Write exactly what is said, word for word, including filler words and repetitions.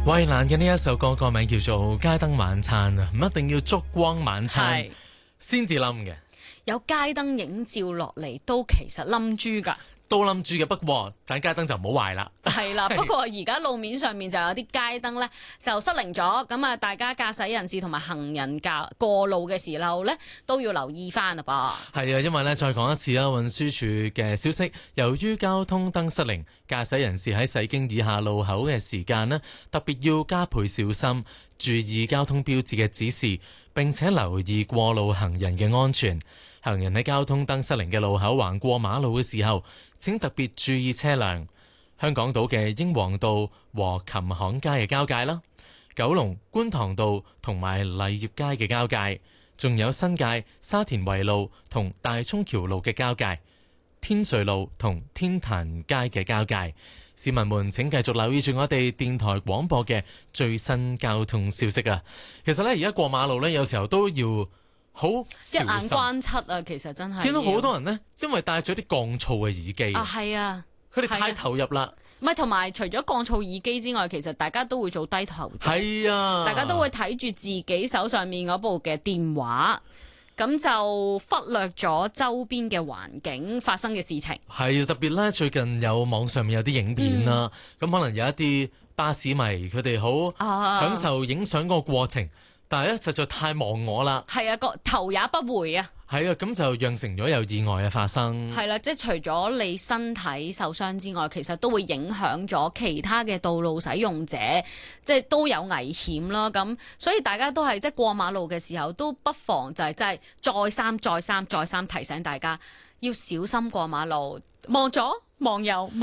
衛蘭嘅呢一首歌個名叫做《街燈晚餐》啊，唔一定要燭光晚餐先至冧嘅， 有街燈影照落嚟都其實冧豬㗎。 都冧住嘅，不過盞街燈就唔好壞啦。 係啦，不過而家路面上面就有啲街燈呢就失靈咗，咁啊大家駕駛人士同埋行人過過路嘅時候呢都要留意翻啦噃。 係啊，因為呢，再講一次啦，運輸署嘅消息，由於交通燈失靈，駕駛人士喺駛經以下路口嘅時間呢，特別要加倍小心，注意交通標誌嘅指示，並且留意過路行人嘅安全。行人喺交通燈失靈嘅路口橫過馬路嘅時候，請特別注意車輛。香港島嘅英皇道和琴行街嘅交界啦，九龍觀塘道同埋勵業街嘅交界，仲有新界沙田圍路同大涌橋路嘅交界，天瑞路同天壇街嘅交界。市民們請繼續留意住我哋電台廣播嘅最新交通消息啊！其實呢，而家過馬路呢，有時候都要好一眼關七啊，其實真係見到好多人呢，因為戴咗啲降噪嘅耳機啊，係啊， 佢哋太投入啦。 唔係，同埋除咗降噪耳機之外，其實大家都會做低頭族。 係啊， 大家都會睇住自己手上面嗰部嘅電話，咁就忽略咗周邊嘅環境發生嘅事情。 係特別咧，最近有網上面有啲影片啦，咁、嗯、可能有一啲巴士迷佢哋好享受影相嗰個過程。啊但係咧，實在太忘我啦。 係啊，個頭也不回啊。 係啊，咁就釀成咗有意外嘅發生。 係啦，即係除咗你身體受傷之外，其實都會影響咗其他嘅道路使用者，即係都有危險啦。咁所以大家都係即係過馬路嘅時候，都不妨就係真係再三、再三、再三提醒大家要小心過馬路，望左望右。